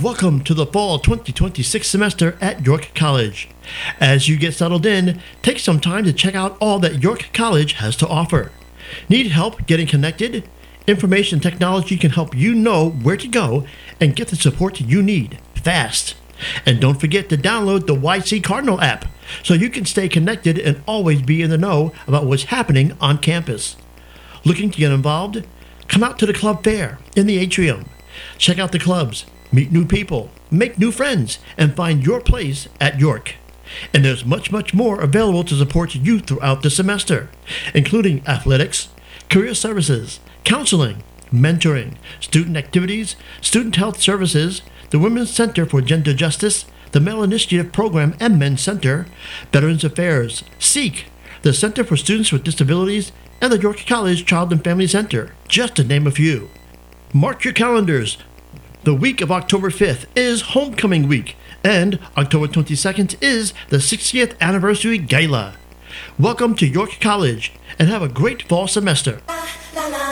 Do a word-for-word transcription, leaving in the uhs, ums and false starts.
welcome to the fall twenty twenty-six semester at York College. As you get settled in, take some time to check out all that York College has to offer. Need help getting connected? Information technology can help you know where to go and get the support you need fast. And don't forget to download the Y C Cardinal app so you can stay connected and always be in the know about what's happening on campus. Looking to get involved? Come out to the club fair in the atrium. Check out the clubs, meet new people, make new friends, and find your place at York. And there's much, much more available to support you throughout the semester, including athletics, career services, counseling, mentoring, student activities, student health services, the Women's Center for Gender Justice, the Male Initiative Program and Men's Center, Veterans Affairs, SEEK, the Center for Students with Disabilities, and the York College Child and Family Center, just to name a few. Mark your calendars. The week of October fifth is Homecoming Week, and October twenty-second is the sixtieth Anniversary Gala. Welcome to York College, and have a great fall semester.